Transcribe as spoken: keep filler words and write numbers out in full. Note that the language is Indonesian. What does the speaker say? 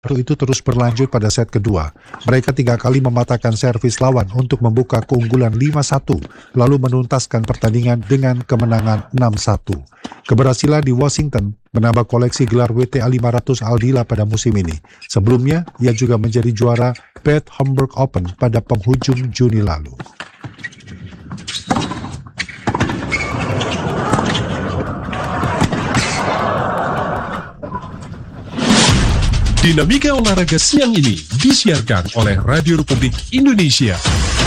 Baru itu terus berlanjut pada set kedua. Mereka tiga kali mematahkan servis lawan untuk membuka keunggulan lima satu, lalu menuntaskan pertandingan dengan kemenangan enam satu. Keberhasilan di Washington menambah koleksi gelar W T A lima ratus Aldila pada musim ini. Sebelumnya, ia juga menjadi juara Bad Homburg Open pada penghujung Juni lalu. Dinamika olahraga siang ini disiarkan oleh Radio Republik Indonesia.